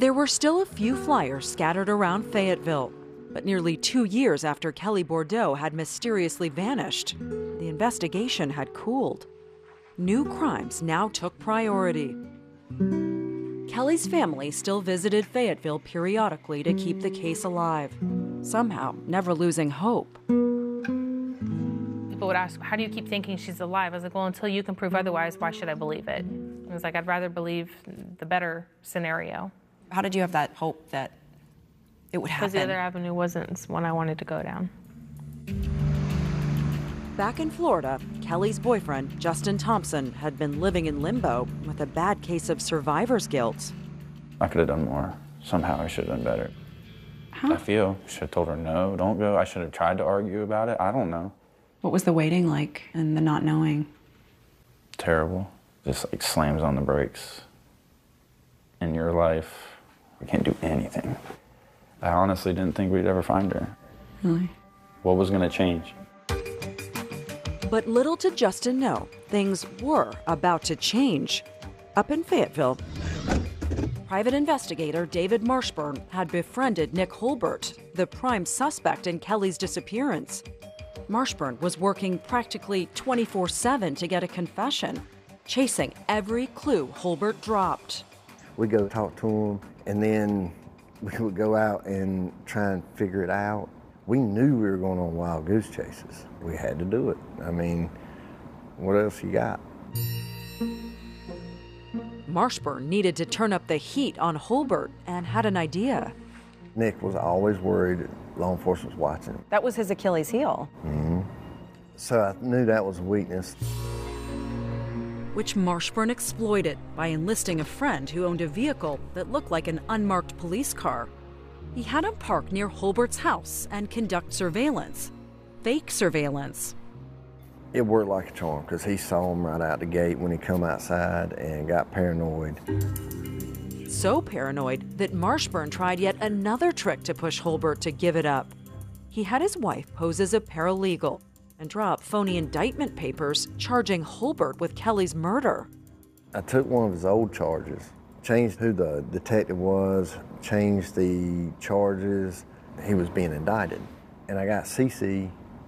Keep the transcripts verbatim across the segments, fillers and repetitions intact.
There were still a few flyers scattered around Fayetteville, but nearly two years after Kelly Bordeaux had mysteriously vanished, the investigation had cooled. New crimes now took priority. Kelly's family still visited Fayetteville periodically to keep the case alive, somehow never losing hope. People would ask, how do you keep thinking she's alive? I was like, well, until you can prove otherwise, why should I believe it? I was like, I'd rather believe the better scenario. How did you have that hope that it would happen? Because the other avenue wasn't one I wanted to go down. Back in Florida, Kelly's boyfriend, Justin Thompson, had been living in limbo with a bad case of survivor's guilt. I could have done more. Somehow I should have done better. Huh? I feel. Should have told her no, don't go. I should have tried to argue about it. I don't know. What was the waiting like and the not knowing? Terrible. Just like slams on the brakes. In your life, we can't do anything. I honestly didn't think we'd ever find her. Really? What was gonna change? But little did Justin know, things were about to change. Up in Fayetteville, private investigator David Marshburn had befriended Nick Holbert, the prime suspect in Kelly's disappearance. Marshburn was working practically twenty-four seven to get a confession, chasing every clue Holbert dropped. We'd go talk to him, and then we would go out and try and figure it out. We knew we were going on wild goose chases. We had to do it. I mean, what else you got? Marshburn needed to turn up the heat on Holbert and had an idea. Nick was always worried law enforcement was watching. That was his Achilles heel. Mm-hmm. So I knew that was a weakness. Which Marshburn exploited by enlisting a friend who owned a vehicle that looked like an unmarked police car. He had him park near Holbert's house and conduct surveillance. Fake surveillance. It worked like a charm because he saw him right out the gate when he come outside and got paranoid. So paranoid that Marshburn tried yet another trick to push Holbert to give it up. He had his wife pose as a paralegal and draw up phony indictment papers charging Holbert with Kelly's murder. I took one of his old charges, changed who the detective was, changed the charges. He was being indicted. And I got Cece,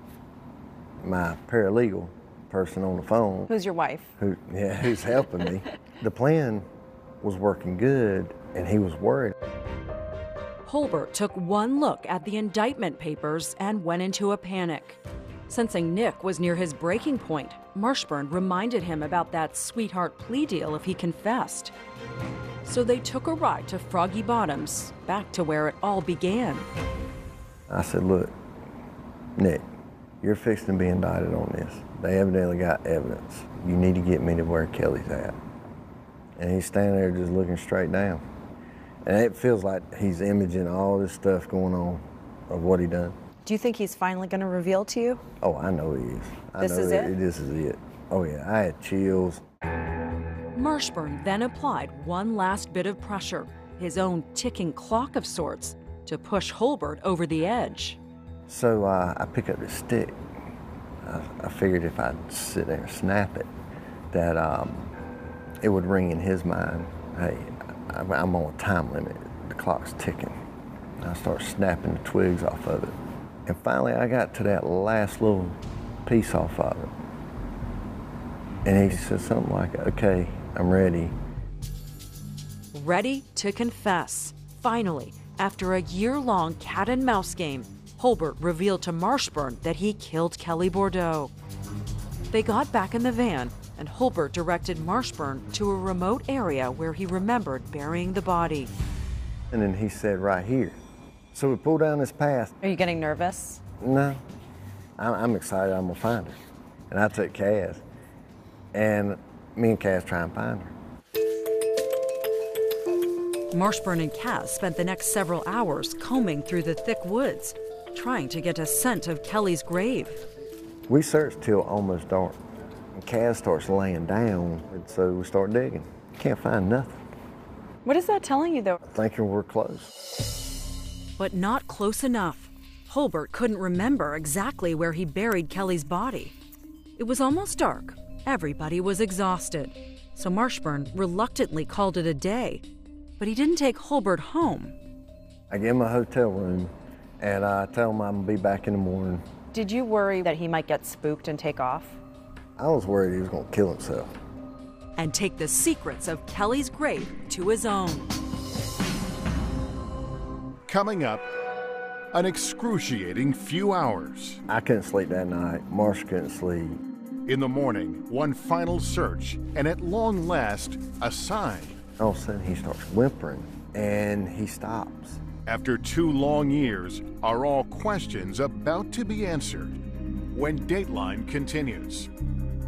my paralegal person on the phone. Who's your wife? Who, yeah, who's helping me. The plan was working good, and he was worried. Holbert took one look at the indictment papers and went into a panic. Sensing Nick was near his breaking point, Marshburn reminded him about that sweetheart plea deal if he confessed. So they took a ride to Froggy Bottoms, back to where it all began. I said, look, Nick, you're fixing to be indicted on this. They evidently got evidence. You need to get me to where Kelly's at. And he's standing there just looking straight down. And it feels like he's imaging all this stuff going on of what he done. Do you think he's finally going to reveal to you? Oh, I know he is. I This know is that it? This is it. Oh yeah, I had chills. Marshburn then applied one last bit of pressure, his own ticking clock of sorts, to push Holbert over the edge. So uh, I pick up this stick. I, I figured if I'd sit there and snap it, that um, it would ring in his mind, hey, I, I'm on a time limit. The clock's ticking. I start snapping the twigs off of it. And finally I got to that last little piece off of it. And he said something like, okay, I'm ready. Ready to confess. Finally, after a year-long cat and mouse game, Holbert revealed to Marshburn that he killed Kelly Bordeaux. They got back in the van, and Holbert directed Marshburn to a remote area where he remembered burying the body. And then he said, right here. So we pulled down this path. Are you getting nervous? No, I'm, I'm excited I'm gonna find her. And I took Kaz, and me and Kaz try and find her. Marshburn and Kaz spent the next several hours combing through the thick woods, trying to get a scent of Kelly's grave. We searched till almost dark. And Kaz starts laying down, and so we start digging. Can't find nothing. What is that telling you, though? Thinking we're close. But not close enough. Holbert couldn't remember exactly where he buried Kelly's body. It was almost dark. Everybody was exhausted. So Marshburn reluctantly called it a day. But he didn't take Hulbert home. I give him a hotel room, and I tell him I'm gonna be back in the morning. Did you worry that he might get spooked and take off? I was worried he was gonna kill himself. And take the secrets of Kelly's grave to his own. Coming up, an excruciating few hours. I couldn't sleep that night. Marsh couldn't sleep. In the morning, one final search, and at long last, a sign. All of a sudden, he starts whimpering, and he stops. After two long years, are all questions about to be answered? When Dateline continues.